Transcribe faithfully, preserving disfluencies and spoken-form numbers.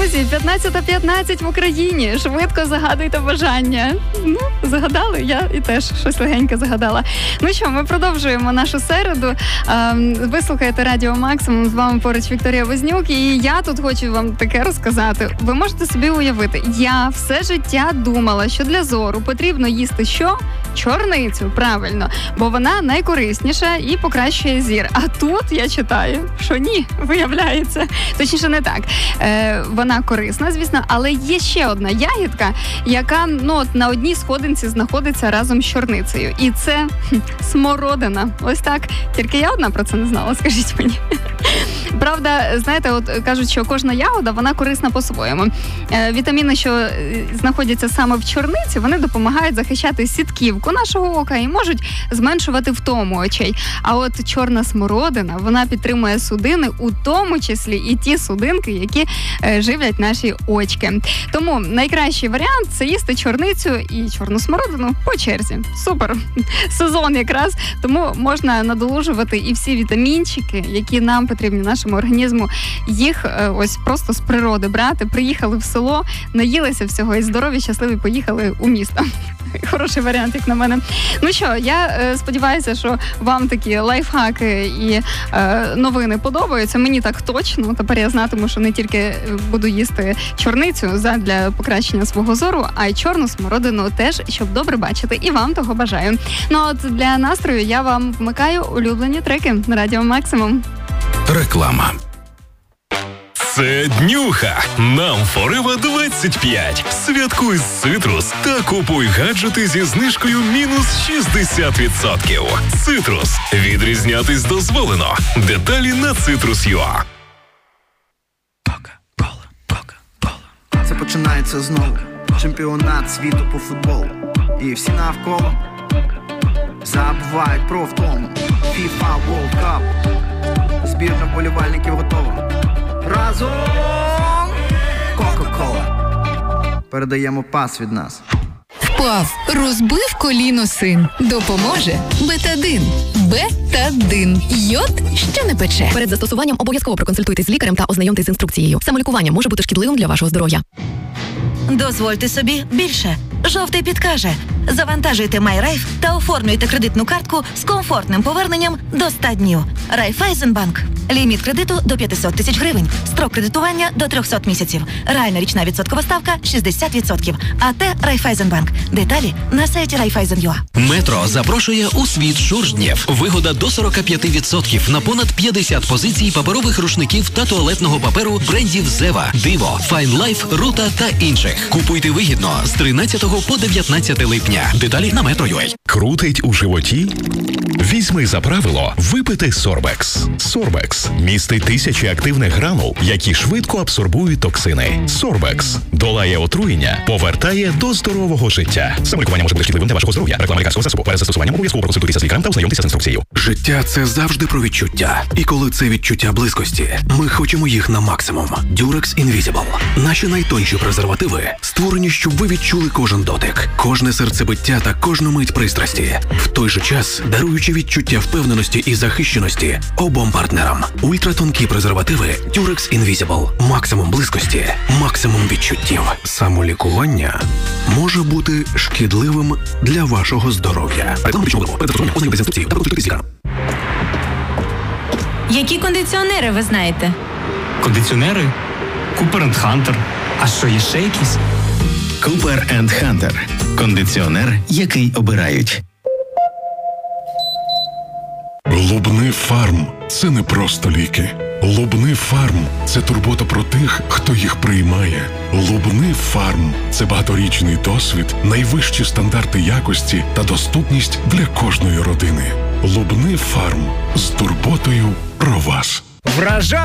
Друзі, п'ятнадцята п'ятнадцять в Україні. Швидко загадуйте бажання. Ну, загадали, я і теж щось легеньке загадала. Ну що, ми продовжуємо нашу середу. Ви слухаєте Радіо Максимум, з вами поруч Вікторія Вознюк. І я тут хочу вам таке розказати. Ви можете собі уявити, я все життя думала, що для зору потрібно їсти що? Чорницю, правильно, бо вона найкорисніша і покращує зір. А тут я читаю, що ні, виявляється. Точніше, не так. Е, вона корисна, звісно, але є ще одна ягідка, яка ну, от на одній сходинці знаходиться разом з чорницею. І це хм, смородина. Ось так. Тільки я одна про це не знала, скажіть мені. Правда, знаєте, от кажуть, що кожна ягода, вона корисна по-своєму. Е, вітаміни, що знаходяться саме в чорниці, вони допомагають захищати сітківку нашого ока і можуть зменшувати втому очей. А от чорна смородина, вона підтримує судини, у тому числі і ті судинки, які е, живлять наші очки. Тому найкращий варіант – це їсти чорницю і чорну смородину по черзі. Супер! Сезон якраз, тому можна надолужувати і всі вітамінчики, які нам потрібні нашому організму. Їх е, ось просто з природи брати. Приїхали в село, наїлися всього і здорові, щасливі поїхали у місто. Хороший варіант, як на мене. Ну що, я е, сподіваюся, що вам такі лайфхаки і е, новини подобаються. Мені так точно. Тепер я знатиму, що не тільки буду їсти чорницю для покращення свого зору, а й чорну смородину теж, щоб добре бачити. І вам того бажаю. Ну от для настрою я вам вмикаю улюблені треки на Радіо Максимум. Реклама. Це днюха. Нам Форева двадцять п'ять. Святкуй з Цитрус та купуй гаджети зі знижкою мінус шістдесят відсотків. Цитрус. Відрізнятись дозволено. Деталі на цитрус крапка ю а. Це починається знову. Чемпіонат світу по футболу. І всі навколо забувають про втому. FIFA World Cup. Збірна вболівальників готова. Разом Кока-Кола. Передаємо пас від нас. Впав, розбив коліно син. Допоможе Бетадин. Бетадин. Йод, що не пече. Перед застосуванням обов'язково проконсультуйтесь з лікарем та ознайомтесь з інструкцією. Самолікування може бути шкідливим для вашого здоров'я. Дозвольте собі більше. Жовтий підкаже. Завантажуйте MyRaiff та оформлюйте кредитну картку з комфортним поверненням до ста днів. Райфайзенбанк. Ліміт кредиту до п'ятсот тисяч гривень. Строк кредитування до триста місяців. Реальна річна відсоткова ставка шістдесят відсотків. АТ Райфайзенбанк. Деталі на сайті райфайзен крапка ю а. Метро запрошує у світ шуржнів. Вигода до сорок п'ять відсотків на понад п'ятдесят позицій паперових рушників та туалетного паперу брендів Зева, Диво, Fine Life, Рута та інших. Купуйте вигідно з тринадцятого по дев'ятнадцяте липня. Деталі на метро крапка ю а. Крутить у животі? Візьми за правило випити Сорбекс. Сорбекс містить тисячі активних гранул, які швидко абсорбують токсини. Сорбекс долає отруєння, повертає до здорового життя. Самолікування може бути шкідливим для вашого здоров'я. Реклама лікарського засобу. Перед застосуванням обов'язково проконсультуйтеся з лікарем та ознайомтеся з інструкцією. Життя – це завжди про відчуття. І коли це відчуття близькості, ми хочемо їх на максимум. Durex Invisible. Наші найтонші презервативи створені, щоб ви відчули кожен дотик, кожне серцебиття та кожну мить пристрасті. В той же час даруючи відчуття впевненості і захищеності обом партнерам. Ультратонкі презервативи Durex Invisible. Максимум близькості, максимум відчуттів. Самолікування може бути шкідливим для вашого здоров'я. Реклама медичного впливу. Перед застосуванням ознайомтесь з інструкцією та проконсультуйтесь з лікарем. Які кондиціонери ви знаєте? Кондиціонери? Cooper енд Hunter. А що, є ще якісь? Cooper енд Hunter. Кондиціонер, який обирають. Лубни Фарм – це не просто ліки. Лубни Фарм – це турбота про тих, хто їх приймає. Лубни Фарм – це багаторічний досвід, найвищі стандарти якості та доступність для кожної родини. Лубни Фарм – з турботою про вас. Вражає!